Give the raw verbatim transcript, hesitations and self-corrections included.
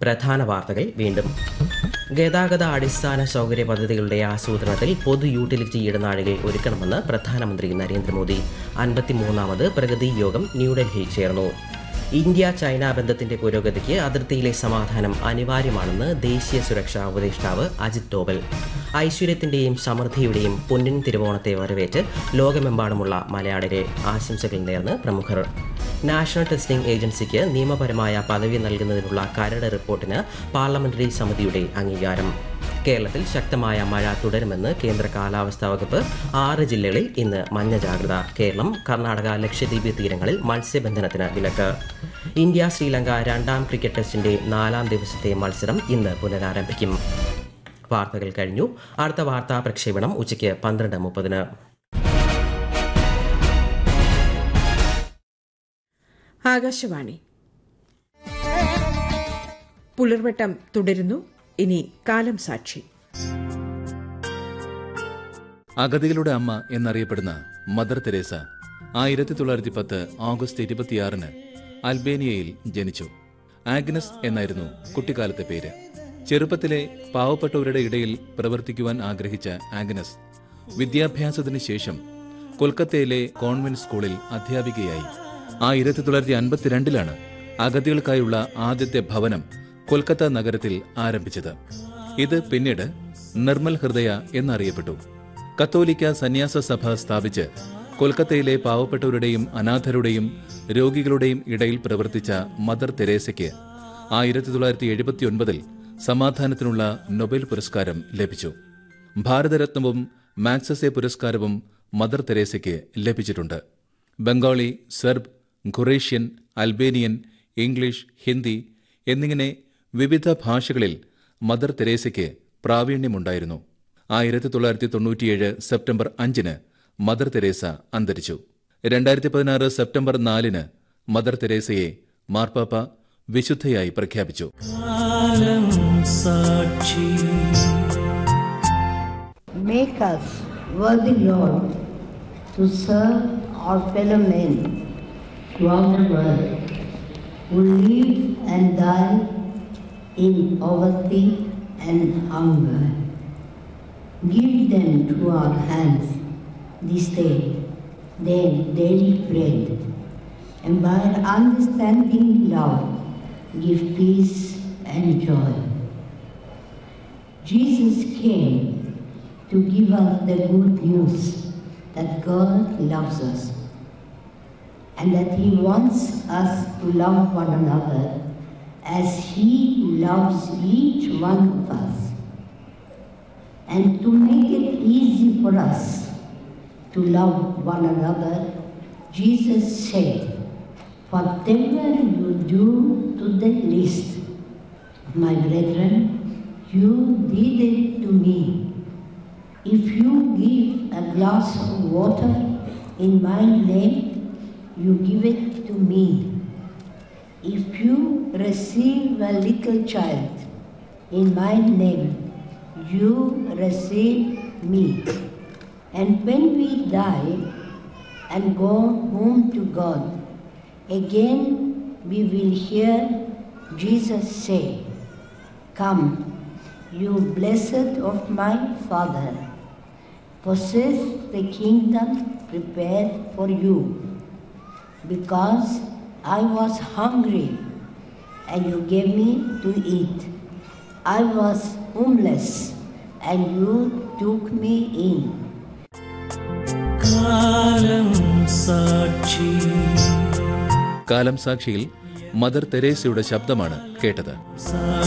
പ്രധാന വാർത്തകൾ വീണ്ടും. ഗതാഗത അടിസ്ഥാന സൗകര്യ പദ്ധതികളുടെ ആസൂത്രണത്തിൽ പൊതു യൂട്ടിലിറ്റി ഇടനാഴികൾ ഒരുക്കണമെന്ന് പ്രധാനമന്ത്രി നരേന്ദ്രമോദി. അൻപത്തിമൂന്നാമത് പ്രഗതി യോഗം ന്യൂഡൽഹിയിൽ ചേർന്നു. ഇന്ത്യ ചൈന ബന്ധത്തിന്റെ പുരോഗതിക്ക് അതിർത്തിയിലെ സമാധാനം അനിവാര്യമാണെന്ന് ദേശീയ സുരക്ഷാ ഉപദേഷ്ടാവ് അജിത് ഡോവൽ. ഐശ്വര്യത്തിന്റെയും സമൃദ്ധിയുടെയും പൊന്നിൻ തിരുവോണത്തെ വരവേറ്റ് ലോകമെമ്പാടുമുള്ള മലയാളികൾ ആശംസകൾ നേർന്ന് പ്രമുഖർ. നാഷണൽ ടെസ്റ്റിംഗ് ഏജൻസിക്ക് നിയമപരമായ പദവി നൽകുന്നതിനുള്ള കരട് റിപ്പോർട്ടിന് പാർലമെന്ററി സമിതിയുടെ അംഗീകാരം. കേരളത്തിൽ ശക്തമായ മഴ തുടരുമെന്ന് കേന്ദ്ര കാലാവസ്ഥാ വകുപ്പ്. ആറ് ജില്ലകളിൽ ഇന്ന് മഞ്ഞ ജാഗ്രത. കേരളം, കർണാടക, ലക്ഷദ്വീപ് തീരങ്ങളിൽ മത്സ്യബന്ധനത്തിന് വിലക്ക്. ഇന്ത്യ ശ്രീലങ്ക രണ്ടാം ക്രിക്കറ്റ് ടെസ്റ്റിന്റെ നാലാം ദിവസത്തെ മത്സരം ഇന്ന് പുനരാരംഭിക്കും. വാർത്തകൾ കഴിഞ്ഞു. അടുത്ത വാർത്താ പ്രക്ഷേപണം ഉച്ചയ്ക്ക് പന്ത്രണ്ട് മുപ്പതിന്. ആകാശവാണി. പുലർവട്ടം തുടരുന്നു. ഇനി കാലം സാക്ഷി. അഗതികളുടെ അമ്മ എന്നറിയപ്പെടുന്ന മദർ തെരേസ ആയിരത്തി തൊള്ളായിരത്തി പത്ത് ഓഗസ്റ്റ് ഇരുപത്തിയാറിന് അൽബേനിയയിൽ ജനിച്ചു. ആഗ്നസ് എന്നായിരുന്നു കുട്ടിക്കാലത്തെ പേര്. ചെറുപ്പത്തിലെ പാവപ്പെട്ടവരുടെ ഇടയിൽ പ്രവർത്തിക്കുവാൻ ആഗ്രഹിച്ച ആഗ്നസ് വിദ്യാഭ്യാസത്തിന് ശേഷം കൊൽക്കത്തയിലെ കോൺവെന്റ് സ്കൂളിൽ അധ്യാപികയായി. ആയിരത്തി തൊള്ളായിരത്തി അൻപത്തിരണ്ടിലാണ് അഗതികൾക്കായുള്ള ആദ്യത്തെ ഭവനം കൊൽക്കത്ത നഗരത്തിൽ ആരംഭിച്ചത്. ഇത് പിന്നീട് നിർമ്മൽ ഹൃദയ എന്നറിയപ്പെട്ടു. കത്തോലിക്ക സന്യാസ സഭ സ്ഥാപിച്ച് കൊൽക്കത്തയിലെ പാവപ്പെട്ടവരുടെയും അനാഥരുടെയും രോഗികളുടെയും ഇടയിൽ പ്രവർത്തിച്ച മദർ തെരേസയ്ക്ക് ആയിരത്തി തൊള്ളായിരത്തി എഴുപത്തി ഒൻപതിൽ സമാധാനത്തിനുള്ള നൊബേൽ പുരസ്കാരം ലഭിച്ചു. ഭാരതരത്നവും മാക്സസെ പുരസ്കാരവും മദർ തെരേസയ്ക്ക് ലഭിച്ചിട്ടുണ്ട്. Bengali, Serb, ഖുറേഷ്യൻ, Albanian, English, Hindi എന്നിങ്ങനെ വിവിധ ഭാഷകളിൽ മദർ തെരേസയ്ക്ക് പ്രാവീണ്യമുണ്ടായിരുന്നു. ആയിരത്തി തൊള്ളായിരത്തി തൊണ്ണൂറ്റിയേഴ് സെപ്റ്റംബർ അഞ്ചിന് മദർ തെരേസ അന്തരിച്ചു. രണ്ടായിരത്തി പതിനാറ് സെപ്റ്റംബർ നാലിന് മദർ തെരേസയെ മാർപ്പാപ്പ വിശുദ്ധയായി പ്രഖ്യാപിച്ചു. Make us worthy, Lord, to serve our fellow men throughout the world who live and die in poverty and hunger. Give them to our hands this day their daily bread, and by understanding love, give peace and joy. Jesus came to give us the good news that God loves us and that He wants us to love one another as He loves each one of us. And to make it easy for us to love one another, Jesus said, "Whatever you do to the least of my brethren, you did it to me. If you give a glass of water in my name, you give it to me. If you receive a little child in my name, you receive me. And when we die and go home to God, again we will hear Jesus say, 'Come, you blessed of my Father, possess the kingdom prepared for you. Because I was hungry and you gave me to eat. I was homeless and you took me in.'" കാലം സാക്ഷിയിൽ mother തെരേസയുടെ ശബ്ദമാണ് കേട്ടത്.